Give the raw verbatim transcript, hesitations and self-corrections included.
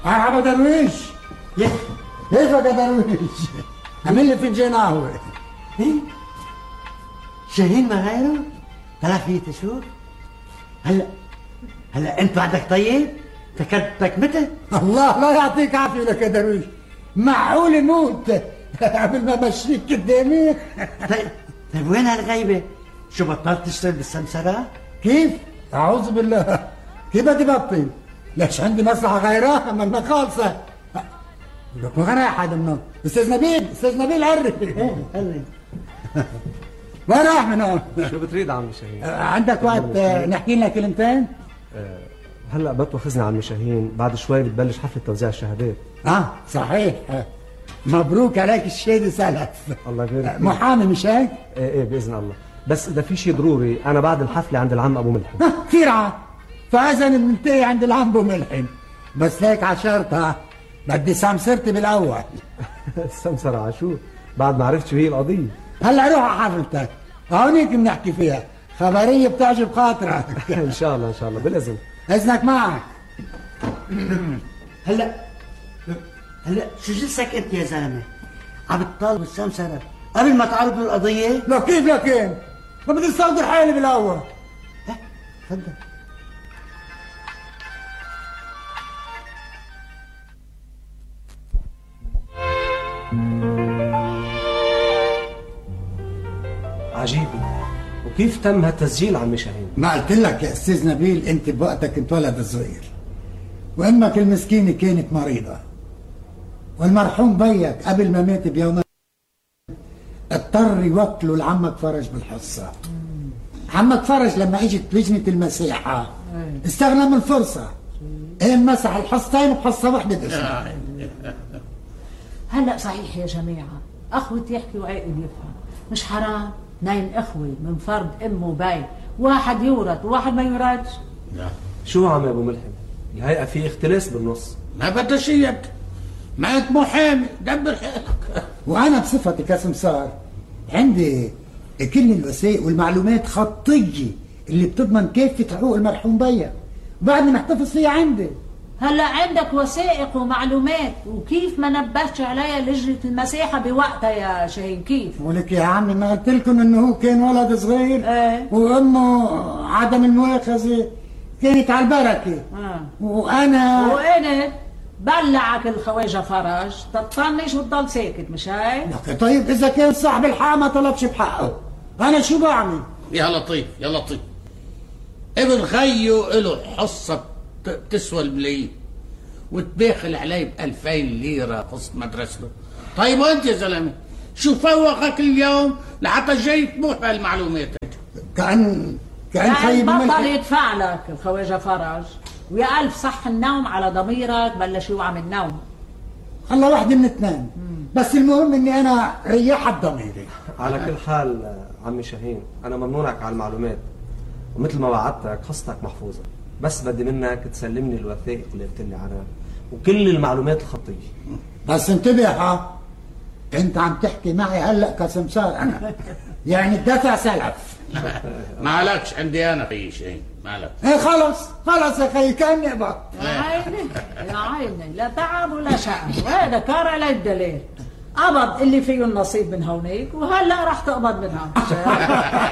مرحبا درويش. كيفك يا درويش؟ عامل لي فنجان قهوه. ايه شاهين ما غيره؟ طلع فيه تشوف. هلا هلا انت بعدك طيب؟ فكرتك متى؟ الله لا يعطيك عافيه لك يا درويش، معقول موت قبل ما امشيك قدامي. طيب طيب وين هالغيبه؟ شو بطلت تشتغل بالسمسره؟ كيف؟ اعوذ بالله، كيف بدي بطل؟ ليش عندي مصلحه غيرها منا خالصه؟ لك وين رايح هذا منهم؟ استاذ نبيل، استاذ نبيل عرف. ايه قلبي وين رايح من هون؟ شو بتريد عمي شاهين؟ عندك وقت نحكي لنا كلمتين؟ أه هلا بتوخذني عمي شاهين، بعد شوي بتبلش حفله توزيع الشهادات. اه صحيح، مبروك عليك الشهاده سلف. الله يبارك. محامي مش هيك؟ ايه ايه باذن الله، بس اذا في شيء ضروري انا بعد الحفله عند العم ابو ملحم. كثير عاد، فاذا بننتهي عند العم ابو ملحم، بس هيك عشرتها بدي سمسرتي بالاول. السمسرة عشو؟ بعد ما عرفت شو هي القضيه. هلا روح على حفلتك، هونيك بنحكي فيها، خبريه بتعجب خاطرك. ان شاء الله ان شاء الله بالاذن. اذنك معك. هلا هلا شو جلسك انت يا زلمه؟ عم تطالب السمسره قبل ما تعرض القضيه؟ لا كيف لكن؟ ما بدي استودع حالي بالاول. ها تفضل. عجيبة، وكيف تم هالتسجيل عمي شاهين؟ ما قلت لك يا استاذ نبيل انت بوقتك كنت ولد صغير، وامك المسكينه كانت مريضه، والمرحوم بيك قبل ما مات بيومين اضطر يوكله لعمك فرج بالحصه. عمك فرج لما اجت لجنه المساحه استغنى من الفرصه، قام مسح الحصتين بحصه وحده بس. هلا صحيح يا جماعه، اخوة يحكي وعاقل يفهم، مش حرام نايم اخوه من فرد ام وبي، واحد يورث وواحد ما يورثش؟ لا شو عم يا ابو ملحم؟ الهيئه في اختلاس بالنص. ما بدها شيء، ما انت محامي دبر حالك. وانا بصفتي كسمسار عندي كل الوثائق والمعلومات خطيه اللي بتضمن كافه حقوق المرحوم بيا، وبعدني محتفظ فيها عندي. هلا عندك وثائق ومعلومات، وكيف ما نبهتش عليها لجنه المساحه بوقتها يا شاهين؟ كيف؟ ولك يا عمي ما قلت لكم انه هو كان ولد صغير؟ ايه وامه عدم المؤاخذه كانت على البركه. اه وانا وانا بلعك الخواجه فرج، تطنش وتضل ساكت مش هيك؟ لك طيب اذا كان صاحب الحق ما طلبش بحقه، انا شو بعمل؟ يا لطيف يا لطيف، ابن خيو له حصه بتسوى الملايين، وتباخل علي بألفين ليرة قصة مدرسته. طيب وانت يا زلمه شو فوقك اليوم لحتى جاي تموح بهالمعلومات؟ كأن كأن يعني خيي بطل بملح. يدفع لك الخواجه فرج، ويا ألف صح النوم على ضميرك بلش يوعى من النوم. الله وحده من اثنين، بس المهم اني انا ريحت ضميري. على كل حال عمي شاهين، انا ممنونك على المعلومات، ومثل ما وعدتك حصتك محفوظه، بس بدي منك تسلمني الوثائق اللي قلت لي عنها وكل المعلومات الخطيه. بس انتبه ها، انت عم تحكي معي هلا كسمسار انا، يعني الدفع سلف. ما عليكش عندي انا في شيء، ما عليك. ايه خلص خلص يا خيي كاني قبض. يا عيني يا عيني، لا تعب ولا شقى، وهذا كار على الدليل. قبض اللي فيه النصيب من هونيك، وهلا راح تقبض منها.